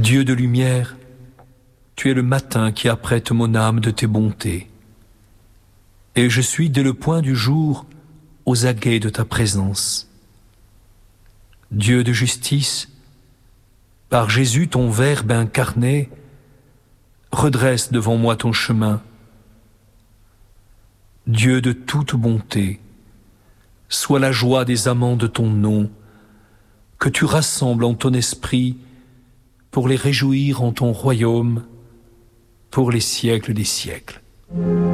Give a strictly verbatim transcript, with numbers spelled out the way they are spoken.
Dieu de lumière, tu es le matin qui apprête mon âme de tes bontés. Et je suis dès le point du jour aux aguets de ta présence. Dieu de justice, par Jésus ton Verbe incarné, redresse devant moi ton chemin. Dieu de toute bonté, sois la joie des amants de ton nom, que tu rassembles en ton esprit pour les réjouir en ton royaume, pour les siècles des siècles.